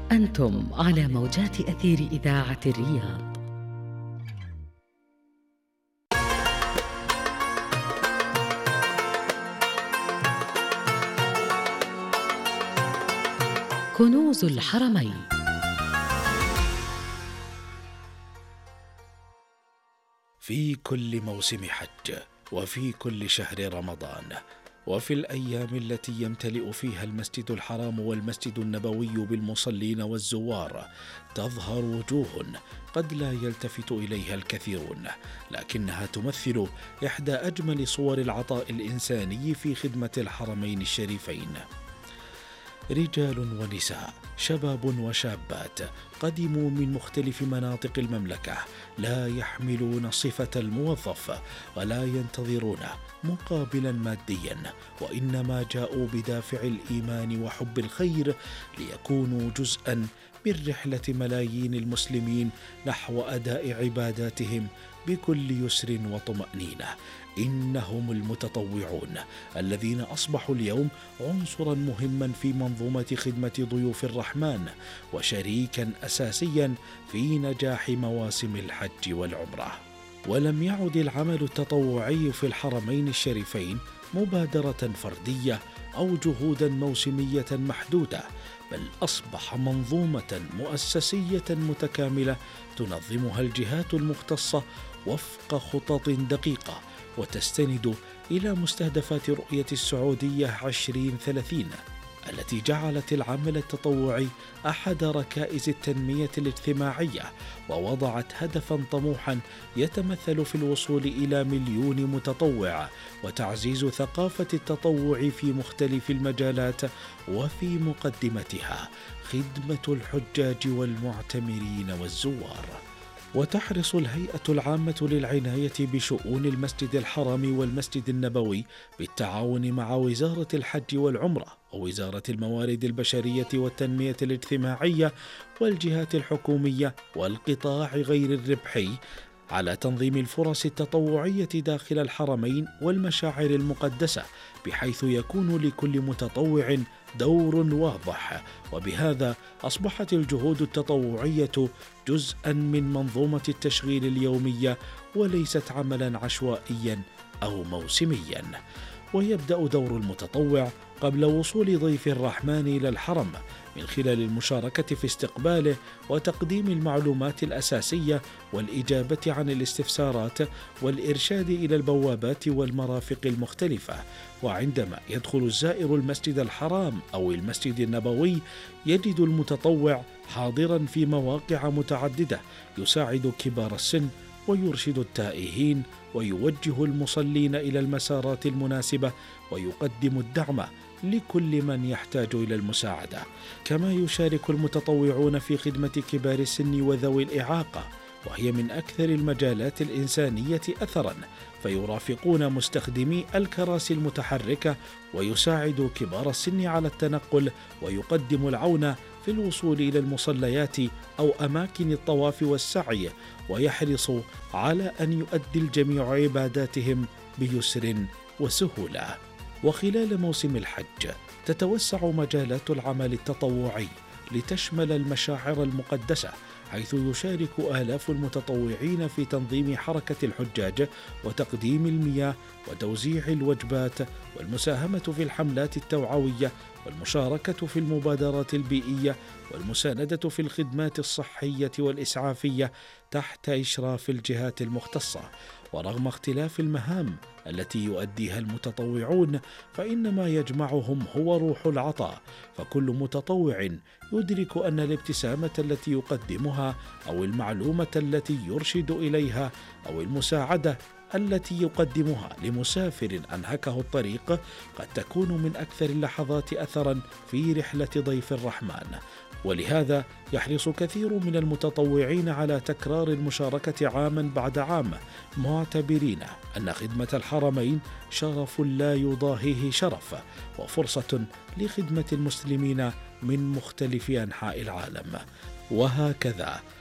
أنتم على موجات أثير إذاعة الرياض. كنوز الحرمين. في كل موسم حج، وفي كل شهر رمضان، وفي الأيام التي يمتلئ فيها المسجد الحرام والمسجد النبوي بالمصلين والزوار، تظهر وجوه قد لا يلتفت إليها الكثيرون، لكنها تمثل إحدى أجمل صور العطاء الإنساني في خدمة الحرمين الشريفين. رجال ونساء، شباب وشابات، قدموا من مختلف مناطق المملكة، لا يحملون صفة الموظف ولا ينتظرون مقابلا ماديا، وإنما جاءوا بدافع الإيمان وحب الخير ليكونوا جزءا من رحلة ملايين المسلمين نحو أداء عباداتهم بكل يسر وطمأنينة. إنهم المتطوعون الذين أصبحوا اليوم عنصرا مهما في منظومة خدمة ضيوف الرحمن، وشريكا أساسيا في نجاح مواسم الحج والعمرة. ولم يعد العمل التطوعي في الحرمين الشريفين مبادرة فردية أو جهودا موسمية محدودة، بل أصبح منظومة مؤسسية متكاملة تنظمها الجهات المختصة وفق خطط دقيقة، وتستند إلى مستهدفات رؤية السعودية 2030 التي جعلت العمل التطوعي أحد ركائز التنمية الاجتماعية، ووضعت هدفا طموحا يتمثل في الوصول إلى 1,000,000 متطوع، وتعزيز ثقافة التطوع في مختلف المجالات، وفي مقدمتها خدمة الحجاج والمعتمرين والزوار. وتحرص الهيئة العامة للعناية بشؤون المسجد الحرام والمسجد النبوي بالتعاون مع وزارة الحج والعمرة ووزارة الموارد البشرية والتنمية الاجتماعية والجهات الحكومية والقطاع غير الربحي على تنظيم الفرص التطوعية داخل الحرمين والمشاعر المقدسة، بحيث يكون لكل متطوع دور واضح. وبهذا أصبحت الجهود التطوعية جزءا من منظومة التشغيل اليومية، وليست عملا عشوائيا أو موسميا. ويبدأ دور المتطوع قبل وصول ضيف الرحمن إلى الحرم من خلال المشاركة في استقباله وتقديم المعلومات الأساسية والإجابة عن الاستفسارات والإرشاد إلى البوابات والمرافق المختلفة. وعندما يدخل الزائر المسجد الحرام أو المسجد النبوي، يجد المتطوع حاضرا في مواقع متعددة يساعد كبار السن ويرشد التائهين ويوجه المصلين إلى المسارات المناسبة، ويقدم الدعم لكل من يحتاج إلى المساعدة. كما يشارك المتطوعون في خدمة كبار السن وذوي الإعاقة، وهي من أكثر المجالات الإنسانية أثراً، فيرافقون مستخدمي الكراسي المتحركة، ويساعد كبار السن على التنقل، ويقدم العون في الوصول إلى المصليات أو أماكن الطواف والسعي، ويحرص على أن يؤدي الجميع عباداتهم بيسر وسهولة. وخلال موسم الحج تتوسع مجالات العمل التطوعي لتشمل المشاعر المقدسة، حيث يشارك آلاف المتطوعين في تنظيم حركة الحجاج وتقديم المياه وتوزيع الوجبات والمساهمة في الحملات التوعوية والمشاركة في المبادرات البيئية والمساندة في الخدمات الصحية والإسعافية تحت إشراف الجهات المختصة. ورغم اختلاف المهام التي يؤديها المتطوعون، فإن ما يجمعهم هو روح العطاء، فكل متطوع يدرك أن الابتسامة التي يقدمها أو المعلومة التي يرشد إليها أو المساعدة التي يقدمها لمسافر أنهكه الطريق قد تكون من أكثر اللحظات أثرا في رحلة ضيف الرحمن. ولهذا يحرص كثير من المتطوعين على تكرار المشاركة عاما بعد عام، معتبرين أن خدمة الحرمين شرف لا يضاهيه شرف، وفرصة لخدمة المسلمين من مختلف أنحاء العالم. وهكذا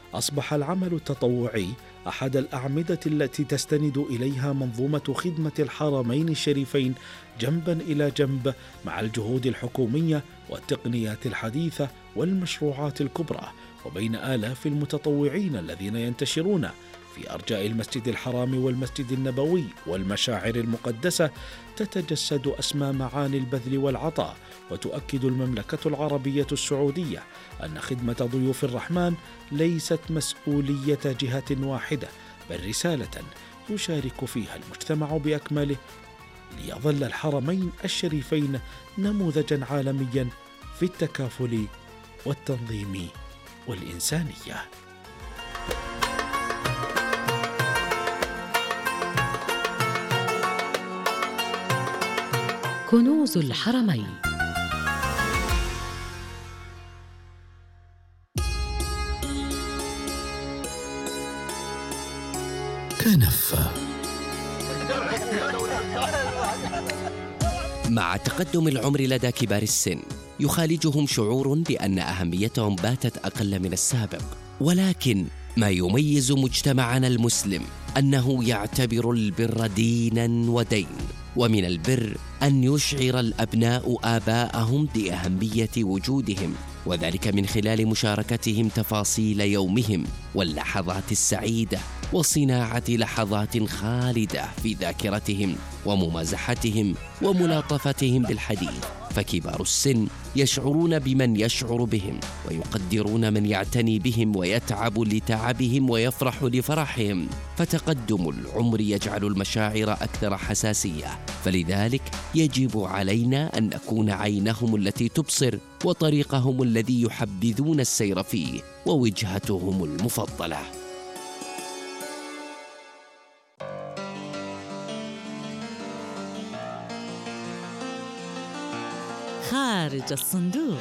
أصبح العمل التطوعي أحد الأعمدة التي تستند إليها منظومة خدمة الحرمين الشريفين جنبا إلى جنب مع الجهود الحكومية والتقنيات الحديثة والمشروعات الكبرى، وبين آلاف المتطوعين الذين ينتشرون في أرجاء المسجد الحرام والمسجد النبوي والمشاعر المقدسة، تتجسد أسمى معاني البذل والعطاء. وتؤكد المملكة العربية السعودية أن خدمة ضيوف الرحمن ليست مسؤولية جهة واحدة، بل رسالة يشارك فيها المجتمع بأكمله، ليظل الحرمين الشريفين نموذجا عالميا في التكافل والتنظيم والإنسانية. كنوز الحرمين. كنفة. مع تقدم العمر لدى كبار السن يخالجهم شعور بأن أهميتهم باتت أقل من السابق، ولكن ما يميز مجتمعنا المسلم أنه يعتبر البر ديناً ودين، ومن البر أن يشعر الأبناء آباءهم بأهمية وجودهم، وذلك من خلال مشاركتهم تفاصيل يومهم واللحظات السعيدة، وصناعة لحظات خالدة في ذاكرتهم، وممازحتهم وملاطفتهم بالحديث. فكبار السن يشعرون بمن يشعر بهم، ويقدرون من يعتني بهم ويتعب لتعبهم ويفرح لفرحهم. فتقدم العمر يجعل المشاعر أكثر حساسية، فلذلك يجب علينا أن نكون عينهم التي تبصر، وطريقهم الذي يحبذون السير فيه، ووجهتهم المفضلة. خارج الصندوق.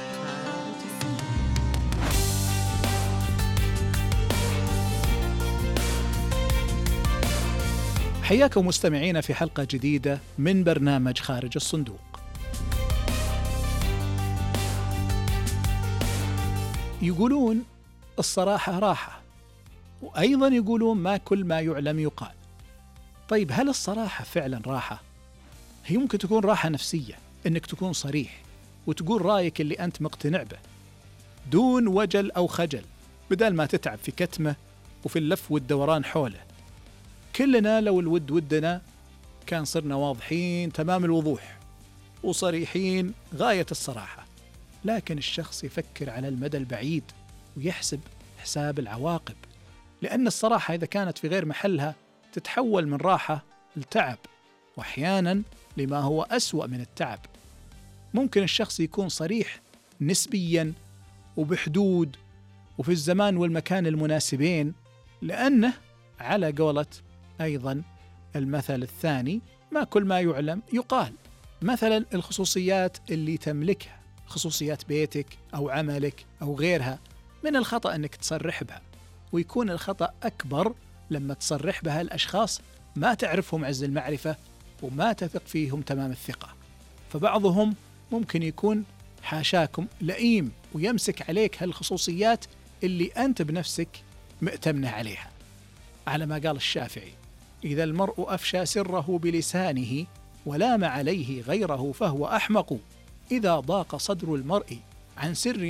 حياكم مستمعين في حلقة جديدة من برنامج خارج الصندوق. يقولون الصراحة راحة، وأيضا يقولون ما كل ما يعلم يقال. طيب هل الصراحة فعلا راحة؟ هي ممكن تكون راحة نفسية، إنك تكون صريح وتقول رأيك اللي أنت مقتنع به دون وجل أو خجل، بدل ما تتعب في كتمه وفي اللف والدوران حوله. كلنا لو الود ودنا كان صرنا واضحين تمام الوضوح وصريحين غاية الصراحة، لكن الشخص يفكر على المدى البعيد ويحسب حساب العواقب، لأن الصراحة إذا كانت في غير محلها تتحول من راحة لتعب، وأحيانا لما هو أسوأ من التعب. ممكن الشخص يكون صريح نسبيا وبحدود وفي الزمان والمكان المناسبين، لأنه على قولة أيضا المثل الثاني ما كل ما يعلم يقال. مثلا الخصوصيات اللي تملكها، خصوصيات بيتك أو عملك أو غيرها، من الخطأ أنك تصرح بها، ويكون الخطأ أكبر لما تصرح بها الأشخاص ما تعرفهم عز المعرفة وما تثق فيهم تمام الثقة. فبعضهم ممكن يكون حاشاكم لئيم ويمسك عليك هالخصوصيات اللي أنت بنفسك مأتمنه عليها. على ما قال الشافعي: إذا المرء أفشى سره بلسانه ولام عليه غيره فهو أحمق. إذا ضاق صدر المرء عن سر